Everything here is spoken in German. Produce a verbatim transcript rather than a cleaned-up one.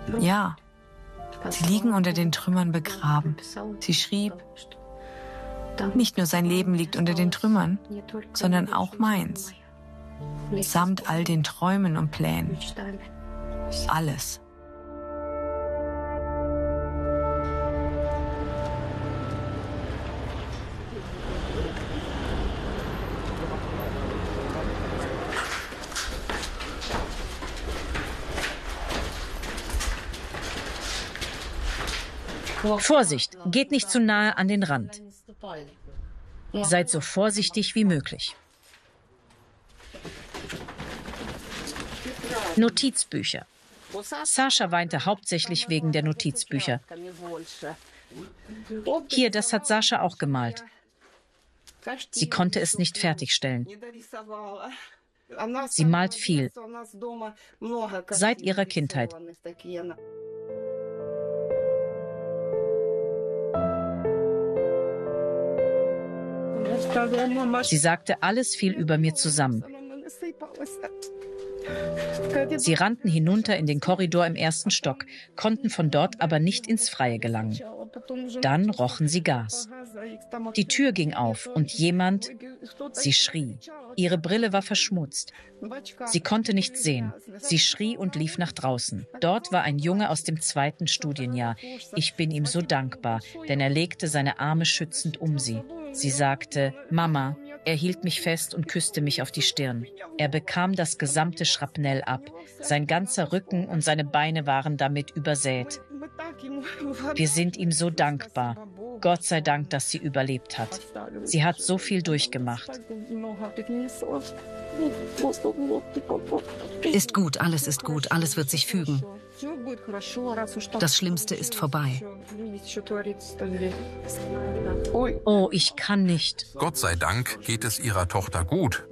Ja, sie liegen unter den Trümmern begraben. Sie schrieb, nicht nur sein Leben liegt unter den Trümmern, sondern auch meins. Samt all den Träumen und Plänen. Alles. Vorsicht, geht nicht zu nahe an den Rand. Seid so vorsichtig wie möglich. Notizbücher. Sascha weinte hauptsächlich wegen der Notizbücher. Hier, das hat Sascha auch gemalt. Sie konnte es nicht fertigstellen. Sie malt viel. Seit ihrer Kindheit. Sie sagte, alles fiel über mir zusammen. Sie rannten hinunter in den Korridor im ersten Stock, konnten von dort aber nicht ins Freie gelangen. Dann rochen sie Gas. Die Tür ging auf und jemand, sie schrie. Ihre Brille war verschmutzt. Sie konnte nichts sehen. Sie schrie und lief nach draußen. Dort war ein Junge aus dem zweiten Studienjahr. Ich bin ihm so dankbar, denn er legte seine Arme schützend um sie. Sie sagte, Mama. Er hielt mich fest und küsste mich auf die Stirn. Er bekam das gesamte Schrapnell ab. Sein ganzer Rücken und seine Beine waren damit übersät. Wir sind ihm so dankbar. Gott sei Dank, dass sie überlebt hat. Sie hat so viel durchgemacht. Ist gut, alles ist gut, alles wird sich fügen. Das Schlimmste ist vorbei. Oh, ich kann nicht. Gott sei Dank geht es ihrer Tochter gut.